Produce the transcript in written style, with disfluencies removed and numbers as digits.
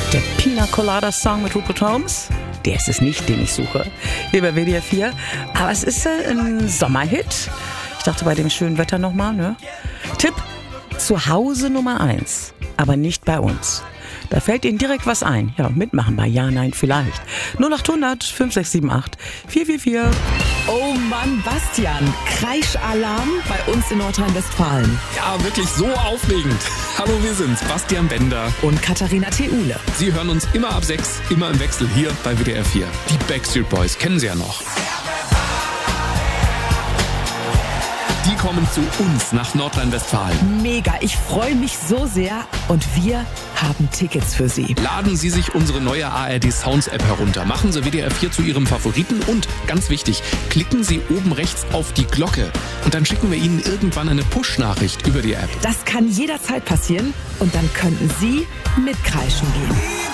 Der Pina Colada Song mit Rupert Holmes. Der ist es nicht, den ich suche. Hier bei WDR 4. Aber es ist ein Sommerhit. Ich dachte bei dem schönen Wetter nochmal, ne? Tipp: zu Hause Nummer 1. Aber nicht bei uns. Da fällt Ihnen direkt was ein. Ja, mitmachen bei Ja, Nein, Vielleicht. 0800 5678 444. Oh Mann, Bastian, Kreischalarm bei uns in Nordrhein-Westfalen. Ja, wirklich so aufregend. Hallo, wir sind's, Bastian Bender. Und Katharina Theule. Sie hören uns immer ab 6, immer im Wechsel hier bei WDR 4. Die Backstreet Boys kennen Sie ja noch. Die kommen zu uns nach Nordrhein-Westfalen. Mega, ich freue mich so sehr und wir haben Tickets für Sie. Laden Sie sich unsere neue ARD Sounds App herunter, machen Sie WDR 4 zu Ihrem Favoriten und, ganz wichtig, klicken Sie oben rechts auf die Glocke und dann schicken wir Ihnen irgendwann eine Push-Nachricht über die App. Das kann jederzeit passieren und dann könnten Sie mitkreischen gehen.